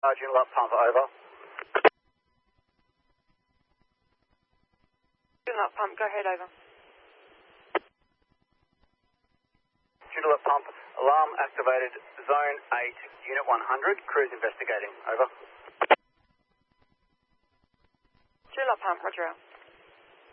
Joondalup pump, over. Joondalup pump, go ahead, over. Joondalup pump, alarm activated, zone 8, unit 100, crews investigating, over. Joondalup pump, roger out.